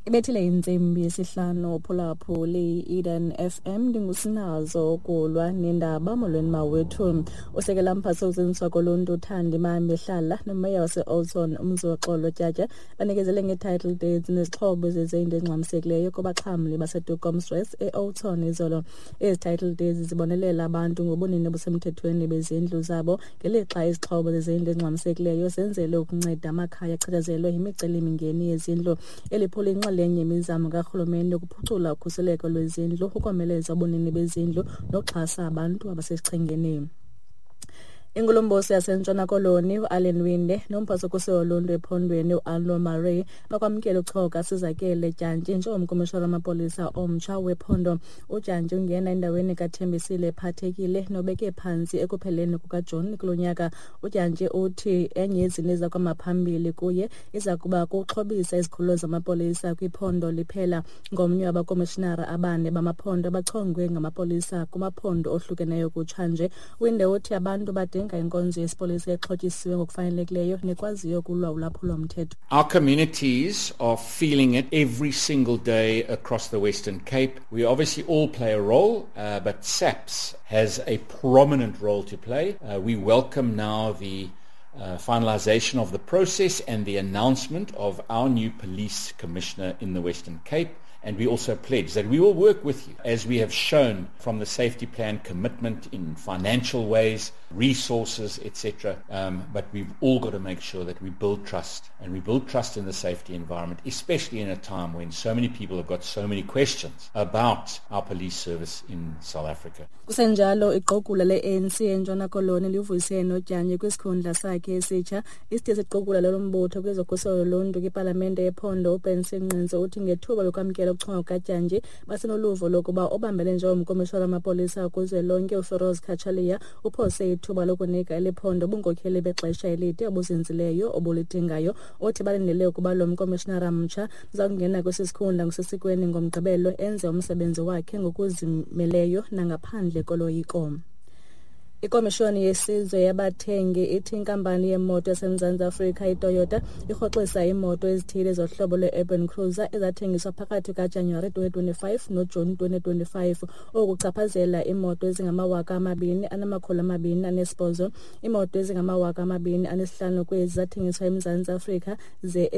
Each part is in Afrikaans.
Ibethile intsimbi yesihlanu phulaphuli Eden FM ndingusinazo kulwa nendaba molweni mawethu usekela mphathi ozinzwa koluntu uthandi mamehlala nomeya wase-Oldton umzoxolo tyatya banikezele nge-title deeds nezixhobo zezindlu ezingxamisekileyo kubaxhamli baseDukomstress e-Oldton izolo. Ezi title deeds zibonelela abantu ngobunini busemthethweni bezindlu zabo ngelixa izixhobo zezindlu ezingxamisekileyo zenzelwe ukunceda amakhaya achatshazelwe yimicelimingeni yezindlu eliphula inxalenye imizamo karhulumente ukuphucula ukhuseleko lwezindlu, ukomeleza ubunini bezindlu noxhasa abantu abasesichengeni. Ingulumbuso yaseNtshona Koloni uAllen Winde nomphathi woluntu ephondweni uAlno Marie bakwamkela uchoka sizakele Jantyi njengomkomishana wamapolisa omtsha wephondo. uJantyi ungena endaweni kaThembisile ephathekile nobeke phantsi ekupheleni kukaJuni kulo nyaka. uJantyi uthi enye yezinto ezakwamaphambili kuye iza kuba kuxhobisa izikhululo zamapolisa kwiphondo liphela. Ngomnye wabakomishinara abane bamaphondo abachongwe ngamapolisa kumaphondo ohlukeneyo kutshanje. Winde uthi abantu badinga inkonzo yesipolisa exhotyisiwe ngokufanelekileyo nekwaziyo kulwa ulwaphulo-mthetho. Our communities are feeling it every single day across the Western Cape. We obviously all play a role, but SAPS has a prominent role to play. We welcome now the finalisation of the process and the announcement of our new police commissioner in the Western Cape. And we also pledge that we will work with you, as we have shown from the safety plan commitment in financial ways, resources, etc. But we've all got to make sure that we build trust, and we build trust in the safety environment, especially in a time when so many people have got so many questions about our police service in South Africa. Kusenjalo iqoqula le-ANC eNtshona Koloni livuyise noJantyi kwisikhundla sakhe esitsha. Isithe siqoqula lombutho kwezokhuselo loluntu kwipalamente yephondo uBenson Nqinzi uthi ngethuba lokwamkela ukuchongwa kukaJantyi basenoluvo lokuba obambele njengomkomishana wamapolisa kuzwelonke uFeroz Khatshaliya uphose ithuba lokunika eliphondo ubunkokheli bexesha elide obuzinzileyo obulidingayo. Uthi balindele ukuba lo mkomishinara mtsha uzakungena kwesisikhundla ngosesikweni ngomgqibelo enze umsebenzi wakhe ngokuzimeleyo nangaphandle koloyiko. Ikomishoni yesizwe yabathengi ithi inkampani yemoto yaseMzantsi Afrika iToyota irhoxisa imoto ezithile zohlobo lwe-Urban Cruiser ezathengiswa phakathi kaJanuwari 2025 noJuni 2025 okuchaphazela imoto ezingama-2,208. Imoto ezingama-2,500 kwezi zathengiswa eMzantsi Afrika ze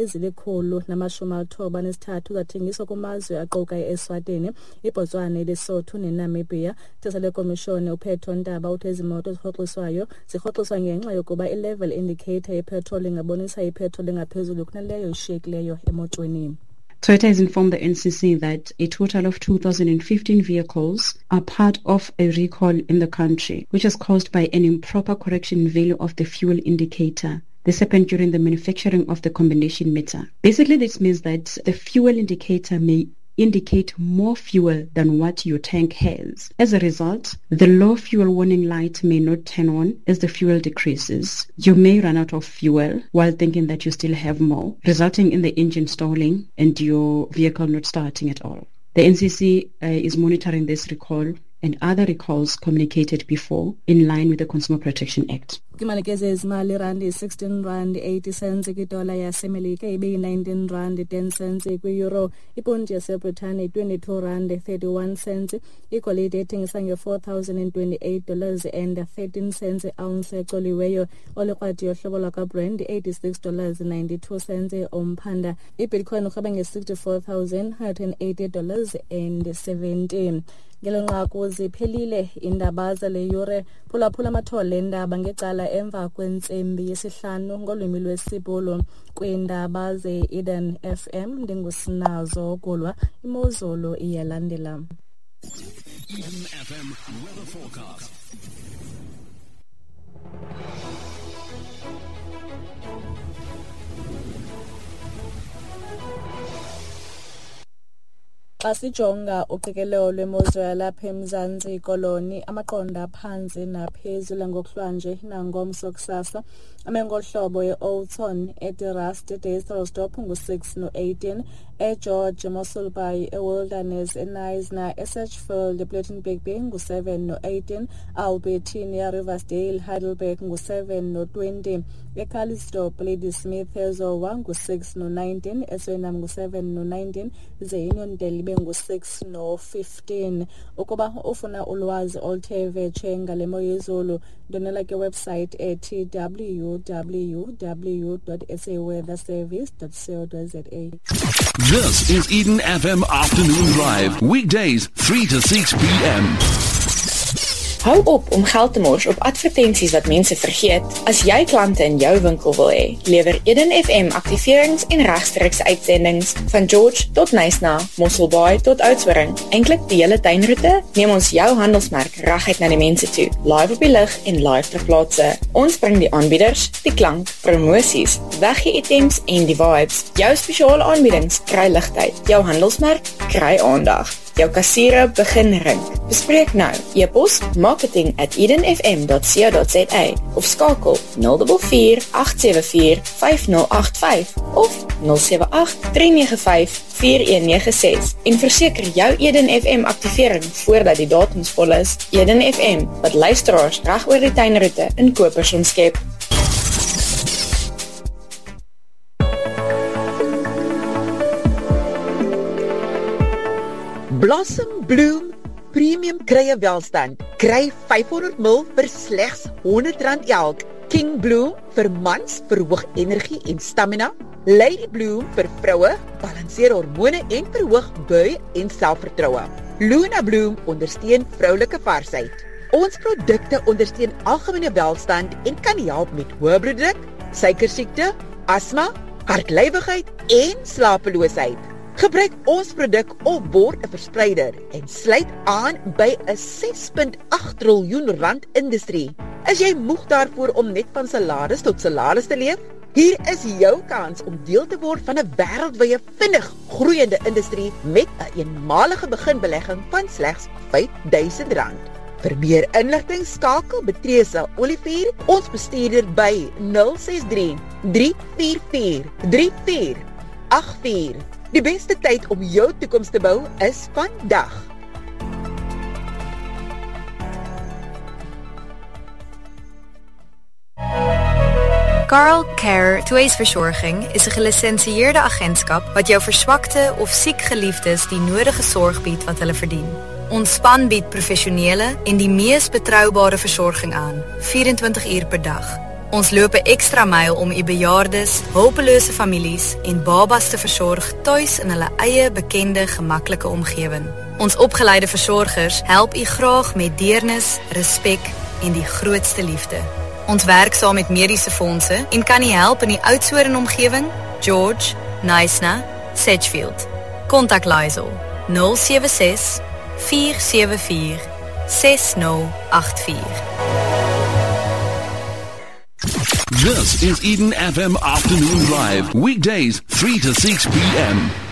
ezili-193 zathengiswa kumazwe aquka e-Eswatini, iBotswana, iLesotho neNamibia. Ithesa lekomishoni uPetro Ntaba uthe imoto zirhoxiswa ngenxa yokuba i-level indicator yepetrol ingabonisa ipetrol engaphezulu kunaleyo ishiyekileyo emotweni. Toyota has informed the NCC that a total of 2,015 vehicles are part of a recall in the country, which is caused by an improper correction value of the fuel indicator. This happened during the manufacturing of the combination meter. Basically, this means that the fuel indicator may indicate more fuel than what your tank has. As a result, the low fuel warning light may not turn on as the fuel decreases. You may run out of fuel while thinking that you still have more, resulting in the engine stalling and your vehicle not starting at all. The NCC is monitoring this recall and other recalls communicated before in line with the Consumer Protection Act. Kimalekeze izimali randi 16 rand 80 cents kwidola yasemelika ibe 19 rand 10 cents kwi-euro. Iponti yaseBritane 22 rand 31 cents. Igolide ethengisa $4,028 and 13 cents ounce ecoliweyo. Olikrwadi yohlobo lwakaBrand $86.92 omphanda. Ibitcoin urhweba nge$64,180 and 17. Ngelonqaku ziphelile indaba zale yure. Phulaphula amathole endaba ngecala emva kwentsimbi yesihlanu ngolwimi lwesibhulu kwiindaba ze-Eden FM. Ndingusinazo kulwa, imozulu iyalandela. Eden FM weather forecast. Xa sijonga uqikelelo lwemozulu yalapha eMzantsi Koloni, amaqonda aphansi naphezulu ngokuhlwanje nangomso kusasa amengohlobo e-Oudtshoorn, eTirashe, eDaysdorp ngu-6 no-18, eGeorge, Mossel Bay, eWilderness, eNyasa, eSatchfield, ePlettenberg Bay ngu-7 no-18, Albertina, Riversdale, Heidelberg ngu-7 no-20, eCalistope, Ladysmith, eZowa ngu-6 no-19, eSweinam ngu-7 no-19, ze-Union Delibe ngu-6 no-15. Ukuba ufuna ulwazi oluthe vetshe ngale mo yezulu, ndonela ke website ethi www.saweatherservice.co.za. This is Eden FM Afternoon Drive, weekdays 3 to 6 p.m. Hou op om geld te mors op advertensies wat mense vergeet. As jy klante in jou winkel wil hê, lewer Eden FM aktiverings en regstreekse uitsendings van George tot Nyasa, Mossel Bay tot Oudtshoorn. Eintlik die hele tuinroete, neem ons jou handelsmerk reguit na die mense toe, live op die lig en live ter plaatse. Ons bring die aanbieders, die klank, promosies, weggee items en die vibes. Jou spesiale aanbiedings kry ligtyd, jou handelsmerk kry aandag. Jou kassiere begin ring. Bespreek nou. E-pos marketing@edenfm.co.za of skakel 044 874 5085 of 078 395 4196 en verseker jou Eden FM aktivering voordat die datums vol is. Eden FM, wat luisteraars reg oor die tuinroete in kopers omskep. Blossom Bloom Premium Krye Welstand. Kry 500 ml vir slegs R100 elk. King Bloom vir mans verhoog energie en stamina. Lady Bloom vir vroue balanseer hormone en verhoog bui en selfvertroue. Luna Bloom ondersteun vroulike varsheid. Ons produkte ondersteun algemene welstand en kan help met hoë bloeddruk, suikersiekte, asma, hartlywigheid en slapeloosheid. Gebruik ons produk of word 'n verspreider en sluit aan by 'n R6.8 triljoen industrie. Is jy moeg daarvoor om net van salaris tot salaris te leef? Hier is jou kans om deel te word van 'n wêreldwye vinnig groeiende industrie met 'n eenmalige beginbelegging van slegs R5.000. Vir meer inligting skakel Betresa Olivier, ons bestuurder by 063 344 3484. Die beste tyd om jou toekoms te bou is vandag. Carl Care Tweesverzorging is 'n gelisensieerde agentskap wat jou verswakte of siek geliefdes die nodige sorg bied wat hulle verdien. Ons span bied professionele en die mees betroubare versorging aan, 24 uur per dag. Ons loop 'n ekstra myl om u bejaardes, hulpelose families en babas te versorg tuis in hulle eie bekende, gemaklike omgewing. Ons opgeleide versorgers help u graag met deernis, respek en die grootste liefde. Ons werk saam met mediese fondse en kan u help in die Oudtshoorn omgewing, George, Nyasa, Satchfield. Kontak Lysel 076 474 6084. This is Eden FM Afternoon Drive, weekdays 3 to 6 p.m.